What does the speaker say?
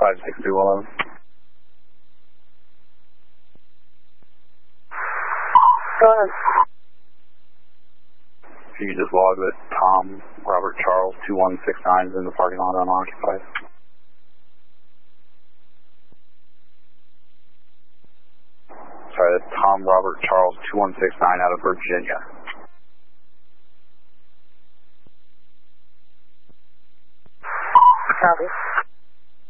56211. Go ahead. If you could just log that Tom Robert Charles 2169 is in the parking lot unoccupied. Sorry, that's Tom Robert Charles 2169 out of Virginia. Copy.